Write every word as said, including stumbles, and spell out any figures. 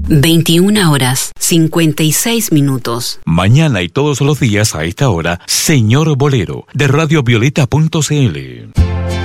veintiuna horas, cincuenta y seis minutos. Mañana y todos los días a esta hora, Señor Bolero, de radio violeta punto c l.